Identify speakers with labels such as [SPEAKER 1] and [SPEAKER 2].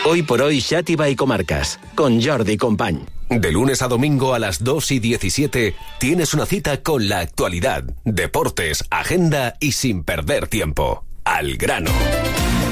[SPEAKER 1] Hoy por hoy, Xàtiva y Comarcas, con Jordi Company.
[SPEAKER 2] De lunes a domingo a las 2:17 tienes una cita con la actualidad, deportes, agenda y sin perder tiempo. Al grano.